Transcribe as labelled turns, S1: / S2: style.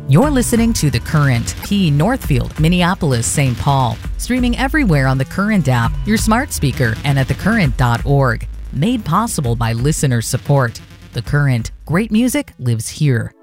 S1: You're listening to The Current, Key, Northfield, Minneapolis, St. Paul. Streaming everywhere on the Current app, your smart speaker, and at thecurrent.org. Made possible by listener support. The Current. Great music lives here.